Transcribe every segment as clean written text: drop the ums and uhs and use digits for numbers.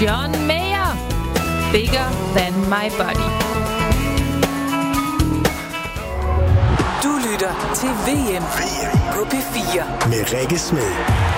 John Mayer, Bigger Than My Body. Du lytter til VM på P4 med Rikke Smed.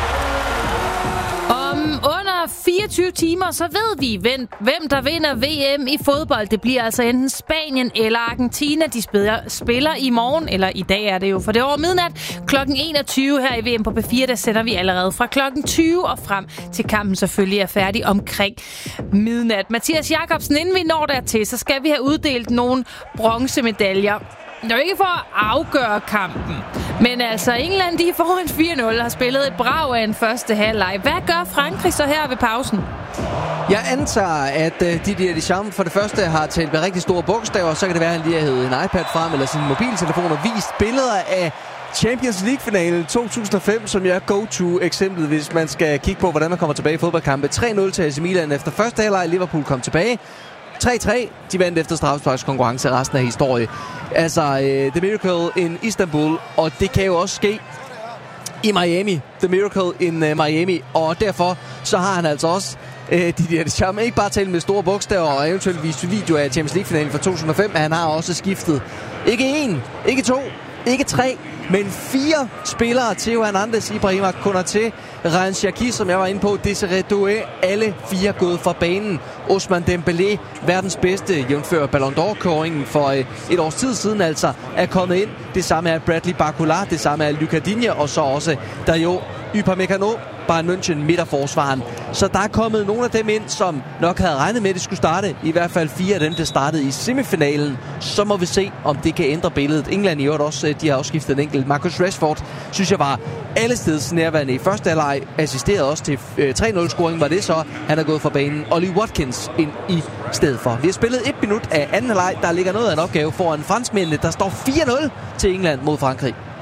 Om under 24 timer, så ved vi, hvem der vinder VM i fodbold. Det bliver altså enten Spanien eller Argentina. De spiller i morgen, eller i dag er det jo, for det er over midnat. Klokken 21 her i VM på P4, der sender vi allerede fra klokken 20 og frem til kampen selvfølgelig er færdig omkring midnat. Mathias Jakobsen, inden vi når dertil, så skal vi have uddelt nogle bronzemedaljer. Det er jo ikke for at afgøre kampen, men altså England, de er foran 4-0, har spillet et brag af en første halvleg. Hvad gør Frankrig så her ved pausen? Jeg antager, at Didier Deschamps for det første har talt med rigtig store bogstaver, så kan det være, at han lige har hævet en iPad frem eller sin mobiltelefon og vist billeder af Champions League-finalen 2005, som er go-to-eksemplet, hvis man skal kigge på, hvordan man kommer tilbage i fodboldkampe. 3-0 til AC Milan efter første halvleg. Liverpool kom tilbage. 3-3. De vandt efter straffesparkskonkurrence resten af historien. Altså, The Miracle in Istanbul, og det kan jo også ske i Miami. The Miracle in Miami, og derfor så har han altså også Didier Deschamps ikke bare talt med store bogstaver og eventuelt vist video af Champions League-finalen fra 2005, han har også skiftet ikke 1, ikke 2, ikke 3, men 4 spillere. Theo Hernandez, Ibrahima Konaté, Ryan Cherki, som jeg var inde på, Desiré Doué, alle 4 gået fra banen. Ousmane Dembélé, verdens bedste, jævnfør Ballon d'Or-kåringen for et års tid siden altså, er kommet ind. Det samme er Bradley Barcola, det samme er Lucas Digne, og så også Dayo Upamecano, Bayern München, midterforsvaren. Så der er kommet nogle af dem ind, som nok havde regnet med, at de skulle starte. I hvert fald 4 af dem, der startede i semifinalen. Så må vi se, om det kan ændre billedet. England i øvrigt også, de har også skiftet en enkelt. Marcus Rashford, synes jeg var allesteds nærværende i første halvleg. Assisterede også til 3-0-scoring, var det så. Han er gået fra banen. Ollie Watkins ind i stedet for. Vi har spillet 1 minut af anden halvleg. Der ligger noget af en opgave foran franskmændene. Der står 4-0 til England mod Frankrig.